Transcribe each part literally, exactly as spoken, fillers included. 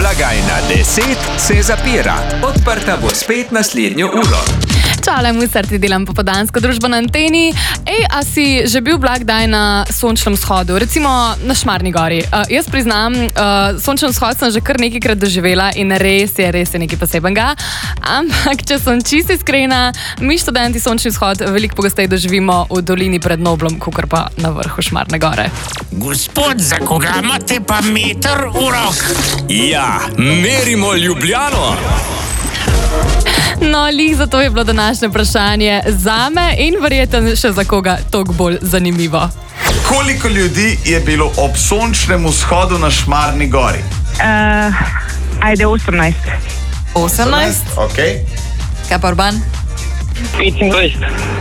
Blagajna deset se zapira. Odprta bo spet naslednjo uro. Čau, le musarti delam popoldansko družbo na Anteni. Ej, a si že bil blagdaj na sončnem shodu? Recimo na Šmarni gori. Uh, jaz priznam, uh, sončen shod sem že kar nekajkrat doživela in res je, res je nekaj posebenega. Ampak, če sem čisto iskrena, mi študenti sončni shod veliko pogosteje doživimo v dolini pred Noblom, kakor pa na vrhu Šmarne gore. Gospod, za koga imate pa meter v rok? Ja, merimo Ljubljano. No, lih zato je bilo današnje vprašanje zame in verjetno še za koga toliko bolj zanimivo. Koliko ljudi je bilo ob sončnem vzhodu na Šmarni gori? Uh, ajde, osemnajst. osemnajst? Ok. Kaj pa Urban? petindvajset.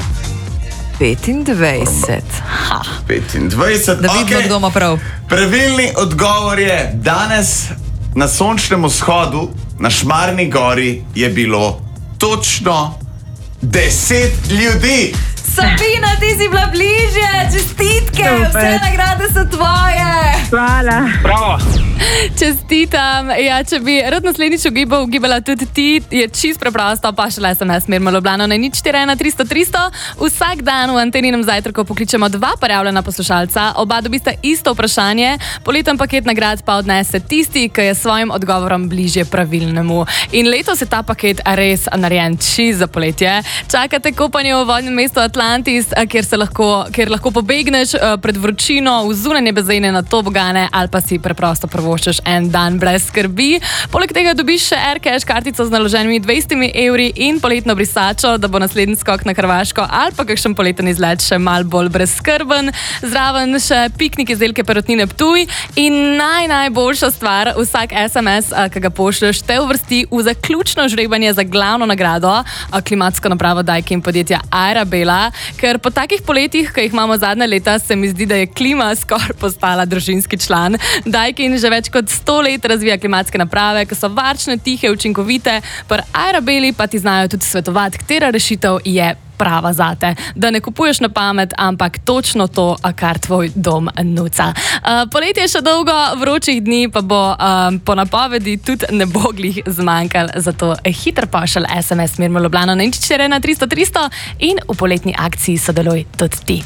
petindvajset. Ha. petindvajset, Da vidimo, ok. kdo ima prav. Pravilni odgovor je, danes na sončnem vzhodu na Šmarni gori je bilo točno deset ljudi. Sabina, ti si bila bližje, čestitke, Super. vse nagrade so tvoje. Hvala. Bravo. Čestitam. Ja, če bi rad naslednjič ugibal, ugibala tudi ti, je čist preprosto, pa šele S M S Mirmo Ljubljano na nič štiri ena tristo tristo. Vsak dan v Anteninem zajtrku pokličemo dva prijavljena poslušalca, oba dobista isto vprašanje, poleten paket nagrad pa odnese tisti, ki je s svojim odgovorom bližje pravilnemu. In letos je ta paket res narejen čist za poletje. Čakate kopanje v vodnem mestu Atlantis, kjer, se lahko, kjer lahko pobegneš pred vročino v zunanje bazene na tobogane ali pa si preprosto prvoščeš en dan brez skrbi. Poleg tega dobiš še AirCash kartico z naloženimi dvajsetimi evri in poletno brisačo, da bo naslednji skok na Hrvaško ali pa kakšen poleten izlet še mal bolj brezskrben. Zraven še piknik izdelke Perutnine Ptuj in naj najboljša stvar, vsak S M S, ki ga pošlješ, te uvrsti v zaključno žrebanje za glavno nagrado, klimatsko napravo Daikin podjetja Arabela, ker po takih poletjih, ki jih imamo zadnje leta, se mi zdi, da je klima skoraj postala družinski član. Daikin že več kot sto let razvija klimatske naprave, ki so varčne, tihe, učinkovite, pri Arabeli pa ti znajo tudi svetovati, katera rešitev je prava zate. Da ne kupuješ na pamet, ampak točno to, kar tvoj dom nuca. Uh, poletje je še dolgo, vročih dni pa bo um, po napovedi tudi ne bo glih zmanjkal, zato hitro pošelj S M S Mirmo Ljubljano na nič štiri ena tristo tristo in v poletni akciji sodeluj tudi ti.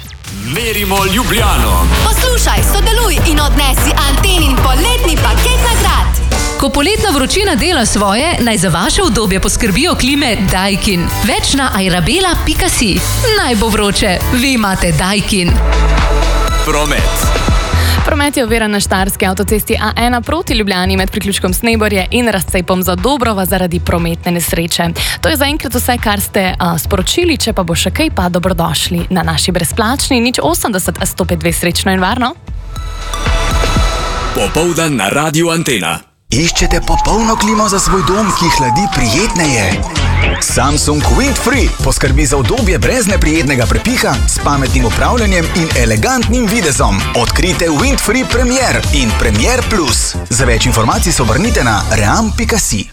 Merimo Ljubljano. Poslušaj, sodeluj in odnesi Antenin poletni paket nagrad. Ko poletna vročina dela svoje, naj za vaše udobje poskrbijo klime Daikin. Več na arabela pika si. Naj bo vroče, vi imate Daikin. Promet. Promet je oviran na štajerski avtocesti A ena proti Ljubljani med priključkom Sneborje in razcepom za Dobrova zaradi prometne nesreče. To je zaenkrat vse, kar ste uh, sporočili, če pa bo še kaj, pa dobrodošli na naši brezplačni nič osemdeset sto pet dve srečno in varno. Popoldan na Radiu Antena. Iščete popolno klimo za svoj dom, ki hladi prijetneje? Samsung Windfree poskrbi za udobje brez neprijetnega prepiha, s pametnim upravljanjem in elegantnim videzom. Odkrite Windfree Premier in Premier Plus. Za več informacij se obrnite na ream pika si.